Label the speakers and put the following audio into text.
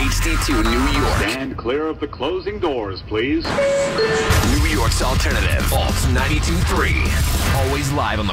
Speaker 1: HD2 New York.
Speaker 2: Stand clear of the closing doors, please.
Speaker 1: New York's alternative. Alt 92.3. Always live on the